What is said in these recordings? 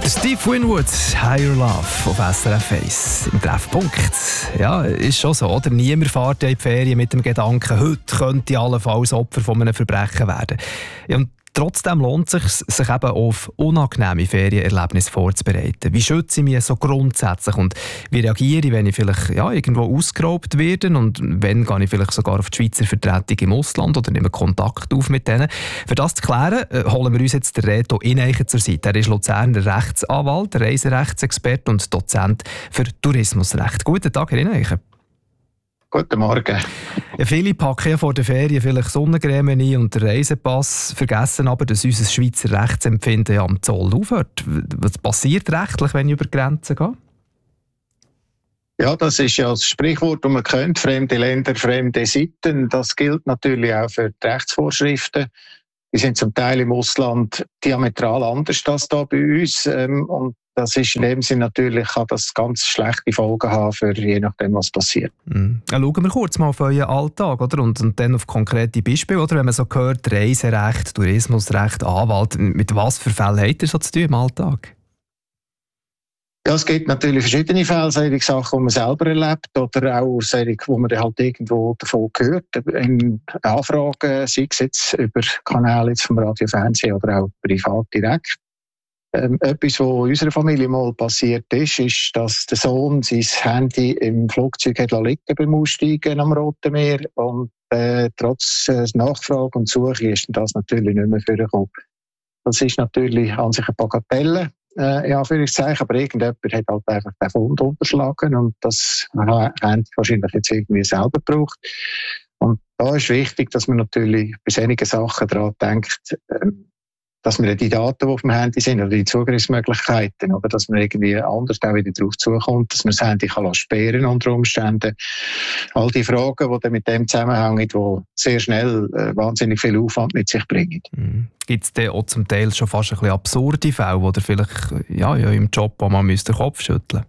Steve Winwood, Higher Love auf SRF 1 im Treffpunkt. Ja, ist schon so, oder? Niemand fährt in die Ferien mit dem Gedanken, heute könnte ich allenfalls Opfer von einem Verbrechen werden. Ja, und trotzdem lohnt es sich eben auf unangenehme Ferienerlebnisse vorzubereiten. Wie schütze ich mich so grundsätzlich und wie reagiere ich, wenn ich vielleicht irgendwo ausgeraubt werde und wenn gehe ich vielleicht sogar auf die Schweizer Vertretung im Ausland oder nehme Kontakt auf mit denen. Für das zu klären, holen wir uns jetzt den Reto Ineichen zur Seite. Er ist Luzerner Rechtsanwalt, Reiserechtsexperte und Dozent für Tourismusrecht. Guten Tag, Herr Ineichen. Guten Morgen. Ja, viele packen vor der Ferien vielleicht Sonnencreme ein und den Reisepass, vergessen aber, dass unser Schweizer Rechtsempfinden am Zoll aufhört. Was passiert rechtlich, wenn ich über die Grenzen gehe? Ja, das ist ja das Sprichwort, das man kennt, fremde Länder, fremde Sitten. Das gilt natürlich auch für die Rechtsvorschriften. Die sind zum Teil im Ausland diametral anders als hier bei uns. Und das ist in dem Sinne natürlich, kann das ganz schlechte Folgen haben, für je nachdem, was passiert. Ja, schauen wir kurz mal auf euren Alltag, oder? Und dann auf konkrete Beispiele. Oder? Wenn man so hört, Reiserecht, Tourismusrecht, Anwalt, mit was für Fällen habt ihr so zu tun im Alltag? Ja, es gibt natürlich verschiedene Fälle, solche Sachen, die man selber erlebt oder auch solche, wo man halt irgendwo davon hört, in Anfragen, sei es jetzt über Kanäle vom Radio, Fernsehen oder auch privat direkt. Etwas, was in unserer Familie mal passiert ist, dass der Sohn sein Handy im Flugzeug hat liegen beim Aussteigen am Roten Meer und trotz Nachfrage und Suche ist das natürlich nicht mehr vorgekommen. Das ist natürlich an sich eine Bagatelle, in Anführungszeichen, aber irgendjemand hat halt einfach den Fund unterschlagen und das haben wahrscheinlich jetzt irgendwie selber gebraucht. Und da ist wichtig, dass man natürlich bei solchen Sachen daran denkt, dass man die Daten, die auf dem Handy sind, oder die Zugriffsmöglichkeiten, oder dass man irgendwie anders auch wieder darauf zukommt, dass man das Handy kann sperren unter Umständen. All die Fragen, die dann mit dem zusammenhängen, die sehr schnell wahnsinnig viel Aufwand mit sich bringen. Gibt es dann auch zum Teil schon fast ein bisschen absurde Fälle, oder vielleicht im Job, wo man den Kopf schütteln müsste?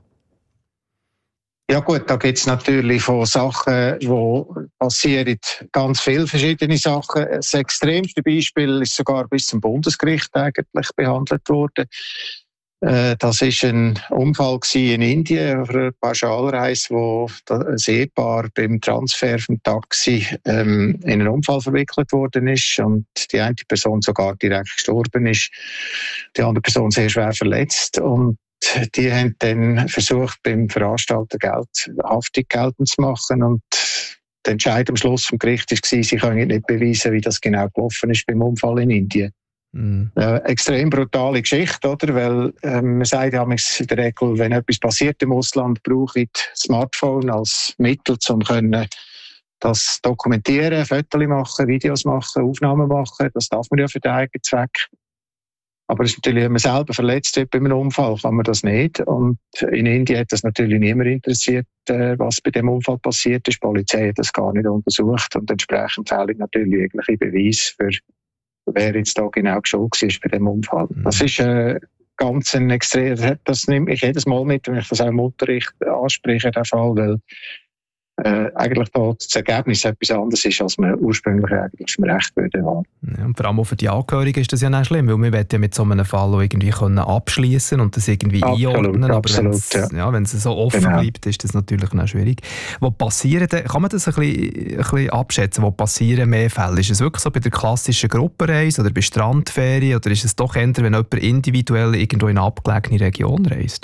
Ja gut, da gibt es natürlich von Sachen, die passieren, ganz viele verschiedene Sachen. Das extremste Beispiel ist sogar bis zum Bundesgericht eigentlich behandelt worden. Das war ein Unfall in Indien, auf einer Pauschalreise, wo ein Ehepaar beim Transfer vom Taxi in einen Unfall verwickelt worden ist und die eine Person sogar direkt gestorben ist, die andere Person sehr schwer verletzt. Und die haben dann versucht, beim Veranstalter Haftung geltend zu machen und der Entscheid am Schluss vom Gericht war, sie können nicht beweisen, wie das genau gelaufen ist beim Unfall in Indien. Extrem brutale Geschichte, oder? Weil man sagt ja in der Regel, wenn etwas passiert im Ausland, brauche ich das Smartphone als Mittel, um das dokumentieren, Fotos machen, Videos machen, Aufnahmen machen. Das darf man ja für den eigenen Zweck. Aber es ist natürlich, wenn man selber verletzt wird bei einem Unfall, kann man das nicht. Und in Indien hat das natürlich niemand interessiert, was bei dem Unfall passiert ist. Die Polizei hat das gar nicht untersucht und entsprechend fehlen natürlich irgendwelche Beweise für wer jetzt da genau schuld war bei dem Unfall. Das ist ganz ein extrem, das nehme ich jedes Mal mit, wenn ich das auch im Unterricht anspreche, der Fall, weil eigentlich da das Ergebnis etwas anderes ist, als man ursprünglich eigentlich im Recht würde haben. Ja, und vor allem auch für die Angehörigen ist das ja nicht schlimm, weil wir wollen ja mit so einem Fall irgendwie abschließen und das irgendwie einordnen. Aber wenn es so offen bleibt, ist das natürlich noch schwierig. Wo passieren, kann man das ein bisschen abschätzen, wo passieren mehr Fälle? Ist es wirklich so bei der klassischen Gruppenreise oder bei Strandferien oder ist es doch eher, wenn jemand individuell irgendwo in eine abgelegene Region reist?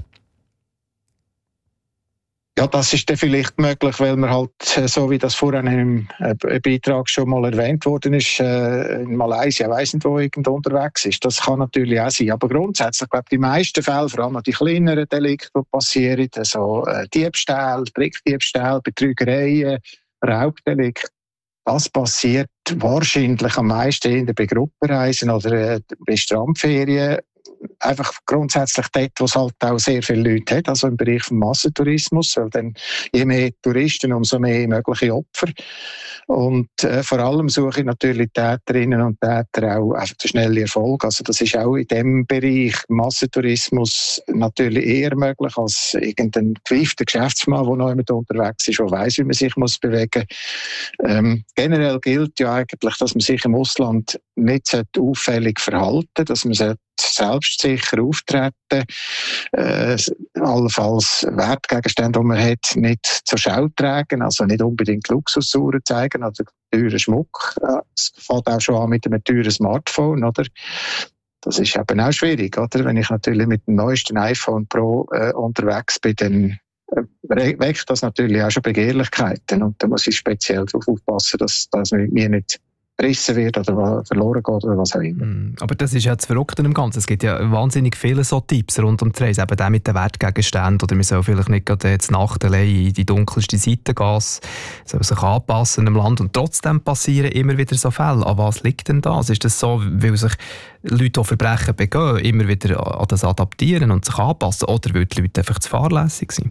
Ja, das ist dann vielleicht möglich, weil man halt, so wie das vorhin im Beitrag schon mal erwähnt worden ist, in Malaysia, weiss nicht, wo irgendwo unterwegs ist. Das kann natürlich auch sein. Aber grundsätzlich, glaube ich, die meisten Fälle, vor allem die kleineren Delikte, die passieren, also Diebstahl, Trickdiebstahl, Betrügereien, Raubdelikte, das passiert wahrscheinlich am meisten bei Gruppenreisen oder bei Strandferien. Einfach grundsätzlich dort, wo es halt auch sehr viele Leute hat, also im Bereich des Massentourismus, weil dann je mehr Touristen, umso mehr mögliche Opfer. Und vor allem suche ich natürlich Täterinnen und Täter auch einfach den schnellen Erfolg. Also das ist auch in dem Bereich Massentourismus natürlich eher möglich als irgendein gewiefter Geschäftsmann, der noch jemand unterwegs ist, der weiss, wie man sich bewegen muss. Generell gilt ja eigentlich, dass man sich im Ausland nicht auffällig verhalten sollte, dass man selbstsicher auftreten, allenfalls Wertgegenstände, die man hat, nicht zur Schau tragen, also nicht unbedingt Luxusuhren zeigen oder teuren Schmuck. Es fängt auch schon an mit einem teuren Smartphone, oder? Das ist eben auch schwierig, oder? Wenn ich natürlich mit dem neuesten iPhone Pro unterwegs bin, dann weckt das natürlich auch schon Begehrlichkeiten. Und da muss ich speziell darauf aufpassen, dass das mit mir nicht gerissen wird oder verloren geht oder was auch immer. Aber das ist ja das Verrückte im Ganzen. Es gibt ja wahnsinnig viele so Tipps rund um die Reise. Eben der mit den Wertgegenständen oder man soll vielleicht nicht gerade jetzt Nacht allein in die dunkelste Seite gehen, soll sich anpassen im Land und trotzdem passieren immer wieder so Fälle. An was liegt denn das? Ist das so, weil sich Leute, die Verbrechen begehen, immer wieder an das adaptieren und sich anpassen oder weil die Leute einfach zu fahrlässig sind?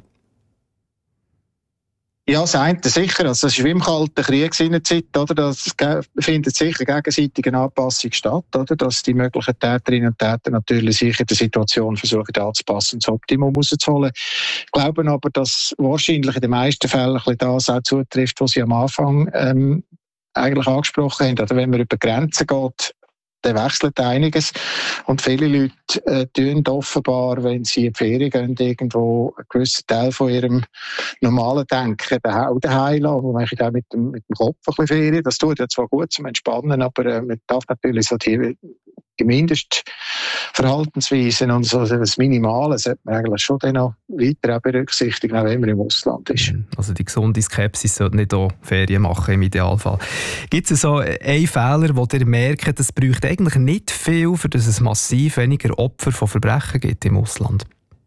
Ja, das eine sicher. Also, das ist wie im Kalten Krieg seinerzeit, oder? Das findet sicher gegenseitige Anpassung statt, oder? Dass die möglichen Täterinnen und Täter natürlich sich in der Situation versuchen anzupassen und das Optimum rauszuholen. Ich glaube aber, dass wahrscheinlich in den meisten Fällen ein bisschen das auch zutrifft, was Sie am Anfang eigentlich angesprochen haben. Oder wenn man über Grenzen geht, dann wechselt einiges. Und viele Leute tun offenbar, wenn sie in die Ferien gehen, irgendwo einen gewissen Teil von ihrem normalen Denken auch daheim lassen. Wo man auch mit dem Kopf ein bisschen Ferien. Das tut ja zwar gut zum Entspannen, aber man darf natürlich so die Mindestverhaltensweisen und so das Minimale sollte man eigentlich schon dann noch weiter berücksichtigen, auch wenn man im Ausland ist. Also die gesunde Skepsis sollte nicht auch Ferien machen im Idealfall. Gibt es so einen Fehler, wo ihr merkt, es bräuchte eigentlich nicht viel, für dass es massiv weniger Opfer von Verbrechen gibt im Ausland?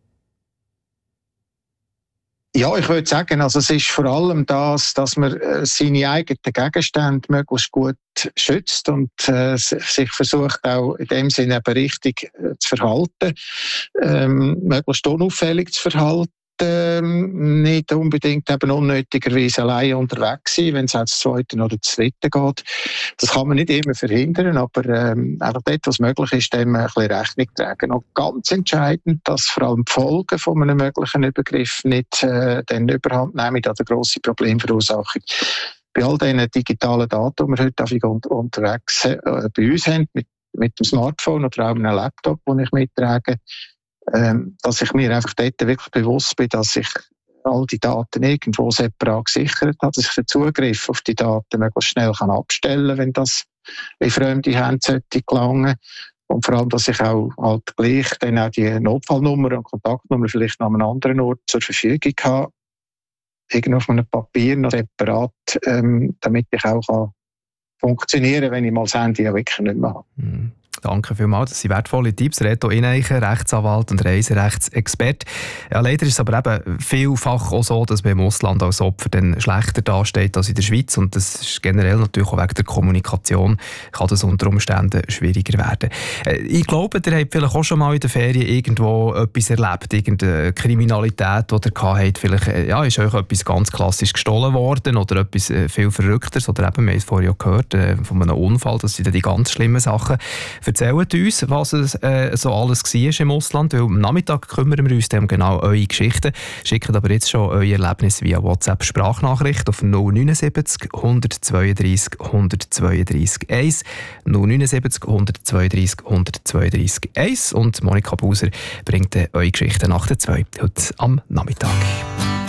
Ja, ich würde sagen, also es ist vor allem das, dass man seine eigenen Gegenstände möglichst gut schützt und sich versucht auch in dem Sinne eben richtig zu verhalten, möglichst unauffällig zu verhalten, nicht unbedingt eben unnötigerweise allein unterwegs sein, wenn es auch das Zweite oder das Dritte geht. Das kann man nicht immer verhindern, aber einfach dort, was möglich ist, dem ein bisschen Rechnung tragen. Und ganz entscheidend, dass vor allem die Folgen von einem möglichen Übergriff nicht den Überhand nehmen an der grossen Problemverursachung. Bei all diesen digitalen Daten, die wir heute unterwegs bei uns haben, mit dem Smartphone oder auch einem Laptop, den ich mittrage, dass ich mir einfach dort wirklich bewusst bin, dass ich all die Daten irgendwo separat gesichert habe, dass ich den Zugriff auf die Daten möglichst schnell abstellen kann, wenn das in fremde Hände sollte gelangen. Und vor allem, dass ich auch halt gleich dann auch die Notfallnummer und Kontaktnummer vielleicht noch an einem anderen Ort zur Verfügung habe, irgendwo auf einem Papier noch separat, damit ich auch funktionieren kann, wenn ich mal das Handy ja wirklich nicht mehr habe. Danke vielmals, das sind wertvolle Tipps. Reto Ineichen, Rechtsanwalt und Reiserechtsexperte. Ja, leider ist es aber eben vielfach auch so, dass man im Ausland als Opfer dann schlechter dasteht als in der Schweiz. Und das ist generell natürlich auch wegen der Kommunikation, kann das unter Umständen schwieriger werden. Ich glaube, ihr habt vielleicht auch schon mal in der Ferien irgendwo etwas erlebt, irgendeine Kriminalität, die ihr gehabt habt. Vielleicht ist euch etwas ganz klassisch gestohlen worden oder etwas viel Verrückteres. Oder eben, wir haben es vorhin gehört, von einem Unfall. Das sind dann die ganz schlimmen Sachen. Erzählt uns, was es so alles war im Ausland, weil am Nachmittag kümmern wir uns um genau eure Geschichten. Schickt aber jetzt schon euer Erlebnis via WhatsApp-Sprachnachricht auf 079 132 132 1 079 132 132 1 und Monika Buser bringt eure Geschichten nach der 2 heute am Nachmittag.